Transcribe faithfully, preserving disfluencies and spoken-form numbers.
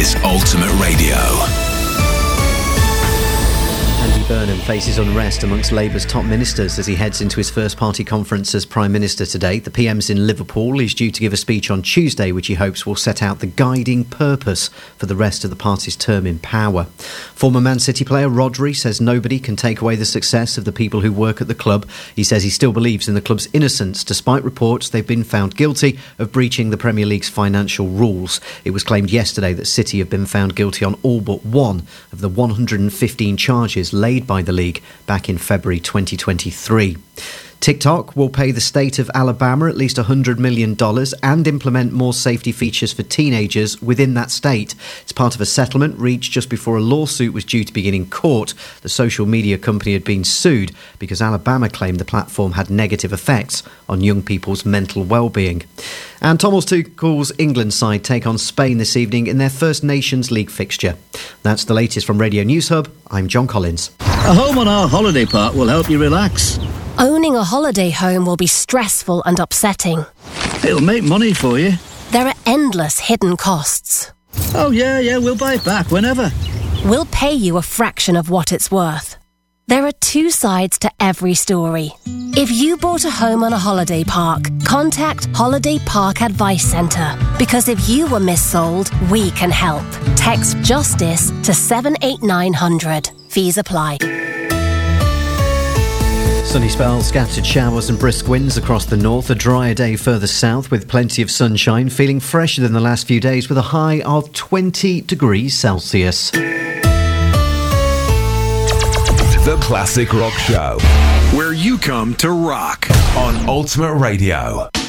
is Ultimate Radio. Andy Burnham faces unrest amongst Labour's top ministers as he heads into his first party conference as Prime Minister today. The P M's in Liverpool. He's due to give a speech on Tuesday, which he hopes will set out the guiding purpose for the rest of the party's term in power. Former Man City player Rodri says nobody can take away the success of the people who work at the club. He says he still believes in the club's innocence, despite reports they've been found guilty of breaching the Premier League's financial rules. It was claimed yesterday that City have been found guilty on all but one of the one hundred fifteen charges laid by the league back in February twenty twenty-three. TikTok will pay the state of Alabama at least one hundred million dollars and implement more safety features for teenagers within that state. It's part of a settlement reached just before a lawsuit was due to begin in court. The social media company had been sued because Alabama claimed the platform had negative effects on young people's mental well-being. And Thomas Tuchel's England side take on Spain this evening in their first Nations League fixture. That's the latest from Radio News Hub. I'm John Collins. A home on our holiday park will help you relax. Owning a holiday home will be stressful and upsetting. It'll make money for you. There are endless hidden costs. Oh, yeah, yeah, we'll buy it back whenever. We'll pay you a fraction of what it's worth. There are two sides to every story. If you bought a home on a holiday park, contact Holiday Park Advice Centre. Because if you were missold, we can help. Text JUSTICE to seven eight nine hundred. Fees apply. Sunny spells, scattered showers and brisk winds across the north. A drier day further south with plenty of sunshine. Feeling fresher than the last few days with a high of twenty degrees Celsius. The Classic Rock Show, where you come to rock on Ultimate Radio.